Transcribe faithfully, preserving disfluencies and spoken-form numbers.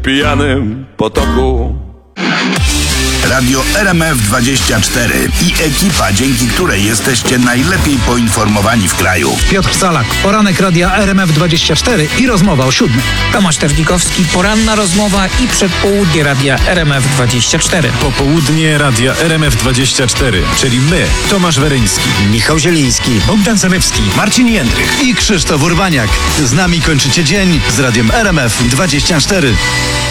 W pijanym potoku. Radio R M F dwadzieścia cztery i ekipa, dzięki której jesteście najlepiej poinformowani w kraju. Piotr Salak, poranek Radia R M F dwadzieścia cztery i rozmowa o siódmej. Tomasz Terlikowski, poranna rozmowa i przedpołudnie Radia R M F dwadzieścia cztery. Popołudnie Radia R M F dwadzieścia cztery, czyli my, Tomasz Weryński, Michał Zieliński, Bogdan Zalewski, Marcin Jędrych i Krzysztof Urbaniak. Z nami kończycie dzień z Radiem R M F dwadzieścia cztery.